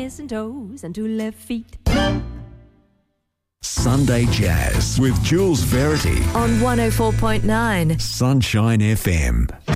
missing toes and 2 left feet. Sunday Jazz with Jules Verity on 104.9 Sunshine FM.